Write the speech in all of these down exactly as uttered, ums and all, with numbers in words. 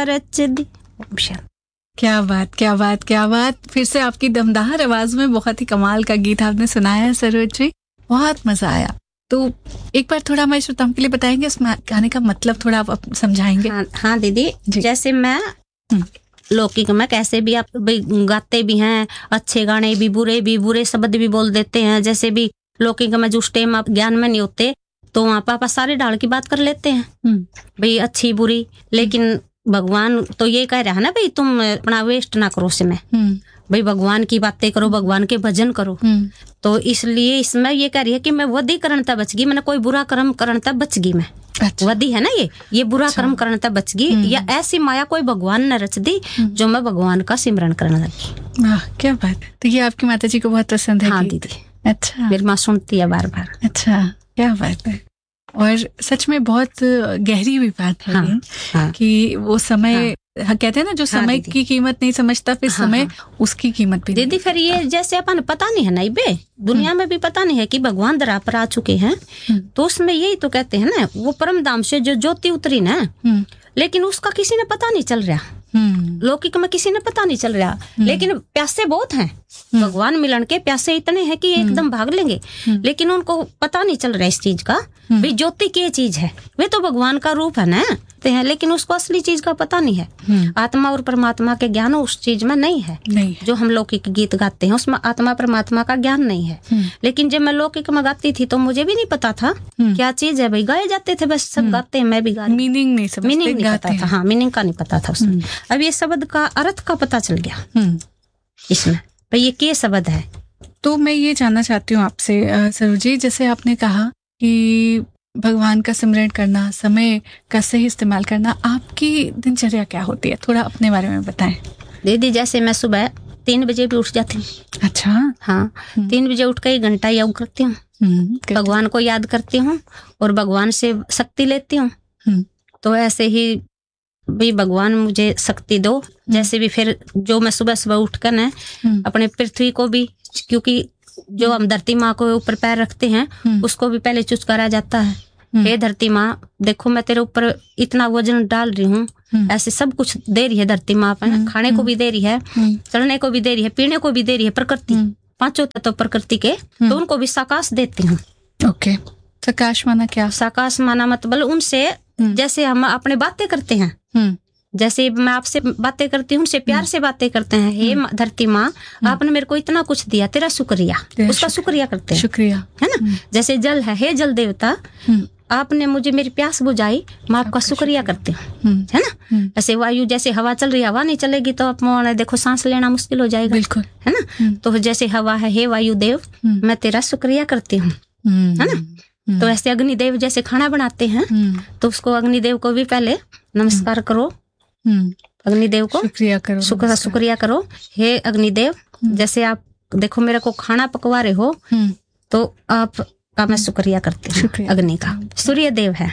रच दी। क्या बात, क्या बात, क्या बात। फिर से आपकी दमदार आवाज में बहुत ही कमाल का गीत आपने सुनाया है सरोज जी, बहुत मजा आया। तो एक बार थोड़ा हमारे श्रोताओं के लिए बताएंगे इस गाने का मतलब, थोड़ा आप समझाएंगे? हाँ, हाँ दीदी, जैसे मैं लौकिक में कैसे भी आप भी गाते भी हैं, अच्छे गाने भी, बुरे भी, बुरे शब्द भी बोल देते हैं। जैसे भी लौकिक में जिस टाइम आप ज्ञान में नहीं होते तो वहाँ पापा सारे ढाल की बात कर लेते हैं भाई, अच्छी बुरी। लेकिन भगवान तो ये कह रहा है ना भाई, तुम अपना वेस्ट ना करो उसमें, भाई भगवान की बातें करो, भगवान के भजन करो। तो इसलिए इसमें ये कह रही है कि मैं वधी करण तक बच गई, मैंने कोई बुरा कर्म करण तक बच गई मैं। अच्छा। वधी है ना ये ये बुरा अच्छा। कर्म करण तक बच गई, या ऐसी माया कोई भगवान ने रच दी जो मैं भगवान का सिमरन करने लगी। वाह, क्या बात है। तो ये आपकी माता जी को बहुत पसंद है? हाँ दीदी। अच्छा, मेरी माँ सुनती है बार बार। अच्छा, क्या बात है। और सच में बहुत गहरी हुई बात है। हाँ, हाँ, कि वो समय, हाँ, कहते हैं ना, जो समय हाँ, की कीमत नहीं समझता, फिर हाँ, समय हाँ, उसकी कीमत भी दीदी। फिर ये जैसे अपन पता नहीं है ना बे, दुनिया में भी पता नहीं है कि भगवान दरा पर आ चुके हैं, तो उसमें यही तो कहते हैं ना, वो परम धाम से जो ज्योति उतरी ना, लेकिन उसका किसी ने पता नहीं चल रहा। लौकिक में किसी ने पता नहीं चल रहा, लेकिन प्यासे बहुत हैं भगवान मिलन के, प्यासे इतने हैं कि एकदम भाग लेंगे, लेकिन उनको पता नहीं चल रहा इस चीज का भी ज्योति क्या चीज है। वे तो भगवान का रूप है ना, हैं, लेकिन उसको असली चीज का पता नहीं है। आत्मा और परमात्मा के ज्ञान उस चीज में नहीं है, नहीं है। जो हम लौकिक गीत गाते हैं उसमें आत्मा परमात्मा का ज्ञान नहीं है। लेकिन जब मैं लौकिक में गाती थी तो मुझे भी नहीं पता था क्या चीज है भाई, गाए जाते थे बस, सब गाते हैं, मैं भी गा, मीनिंग नहीं समझते, मीनिंग नहीं पता था। हाँ, मीनिंग का नहीं पता था उसमें। अब ये शब्द का अर्थ का पता चल गया इसमें, भाई ये क्या शब्द है। तो मैं ये जानना चाहती हूँ आपसे सरोज जी, जैसे आपने कहा कि भगवान का सिमरन करना, समय का सही इस्तेमाल करना, आपकी दिनचर्या क्या होती है, थोड़ा अपने बारे में बताएं। दीदी जैसे मैं सुबह तीन बजे भी उठ जाती हूँ। अच्छा। हाँ, तीन बजे उठ के घंटा योग करती हूँ, भगवान को याद करती हूँ और भगवान से शक्ति लेती हूँ। तो ऐसे ही भी भगवान मुझे शक्ति दो। जैसे भी फिर जो मैं सुबह सुबह उठ कर न अपने पृथ्वी को भी, क्योंकि जो हम धरती माँ को ऊपर पैर रखते हैं उसको भी पहले चुचकारा जाता है, हे धरती माँ देखो मैं तेरे ऊपर इतना वजन डाल रही हूँ, ऐसे सब कुछ दे रही है धरती माँ, खाने को भी दे रही है, चलने को भी दे रही है, पीने को भी दे रही है, प्रकृति पांचों तत्व प्रकृति के, तो उनको भी साकाश देती हूँ। ओके, साकाश माना क्या? साकाश माना मतलब उनसे जैसे हम अपने बातें करते हैं, जैसे मैं आपसे बातें करती हूँ उनसे प्यार से बातें करते हैं, हे धरती माँ आपने मेरे को इतना कुछ दिया, तेरा शुक्रिया, उसका शुक्रिया करते हैं, शुक्रिया है ना। जैसे जल है, हे जल देवता आपने मुझे मेरी प्यास बुझाई, मैं आपका शुक्रिया करती हूँ, है ना। ऐसे वायु, जैसे हवा चल रही है, हवा नहीं चलेगी तो आप देखो सांस लेना मुश्किल हो जाएगा, बिल्कुल, है ना। तो जैसे हवा है, हे वायु देव मैं तेरा शुक्रिया करती हूँ, है ना। तो ऐसे अग्निदेव जैसे खाना बनाते हैं तो उसको अग्निदेव को भी पहले नमस्कार करो, अग्निदेव को शुक्रिया करो, शुक्र शुक्रिया करो, हे अग्निदेव जैसे आप देखो मेरे को खाना पकवा रहे हो तो आप का मैं शुक्रिया करती हूँ अग्नि का। सूर्य देव है,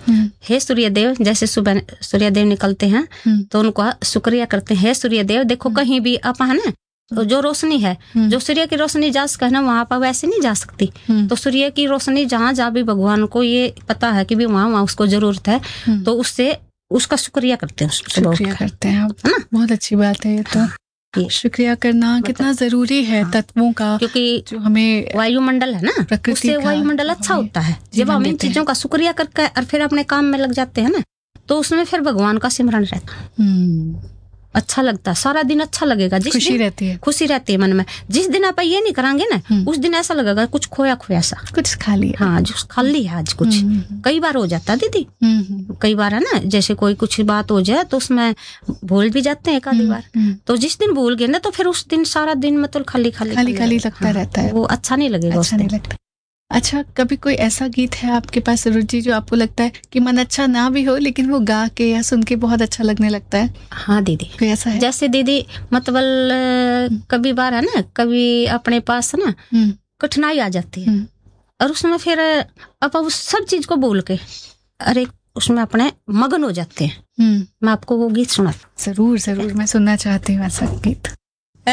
हे सूर्य देव जैसे सुबह सूर्य देव निकलते हैं तो उनको शुक्रिया करते हैं, हे सूर्य देव देखो कहीं भी आप है ना, तो जो रोशनी है, जो सूर्य की रोशनी जा सकती है ना वहां पर वैसे नहीं जा सकती, तो सूर्य की रोशनी जहाँ जहाँ भी भगवान को ये पता है कि भी वहाँ वहाँ उसको जरूरत है, तो उससे उसका शुक्रिया करते हैं, शुक्रिया करते हैं, है ना। बहुत अच्छी बात है ये तो, ये शुक्रिया करना कितना जरूरी है। हाँ, तत्वों का, क्योंकि जो हमें वायुमंडल है ना, उससे वायुमंडल अच्छा होता है। जब हम इन चीजों का शुक्रिया करके और फिर अपने काम में लग जाते हैं ना, तो उसमें फिर भगवान का सिमरन रहता है, अच्छा लगता है, सारा दिन अच्छा लगेगा, जिस खुशी रहती है, खुशी रहती है मन में। जिस दिन आप ये नहीं करांगे ना उस दिन ऐसा लगेगा कुछ खोया खोया सा, कुछ खाली है। हाँ, जो खाली है आज कुछ। कई बार हो जाता दीदी, कई बार है ना, जैसे कोई कुछ बात हो जाए तो उसमें भूल भी जाते हैं एक आधी बार, तो जिस दिन भूल गए ना तो फिर उस दिन सारा दिन मतलब खाली खाली खाली खाली लगता रहता है, वो अच्छा नहीं लगेगा, अच्छा नहीं लगता। अच्छा, कभी कोई ऐसा गीत है आपके पास सरोज जी जो आपको लगता है कि मन अच्छा ना भी हो लेकिन वो गा के या सुन के बहुत अच्छा लगने लगता है? हाँ दीदी, कोई ऐसा है? जैसे दीदी मतलब कभी बार है ना, कभी अपने पास ना कठिनाई आ जाती है और उसमें फिर अब उस सब चीज को बोल के अरे उसमें अपने मगन हो जाते हैं। मैं आपको वो गीत सुना। जरूर जरूर, मैं सुनना चाहती हूँ ऐसा गीत।